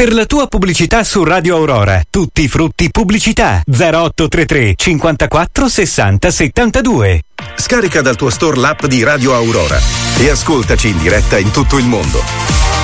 Per la tua pubblicità su Radio Aurora, tutti i frutti pubblicità 0833 54 60 72. Scarica dal tuo store l'app di Radio Aurora e ascoltaci in diretta in tutto il mondo.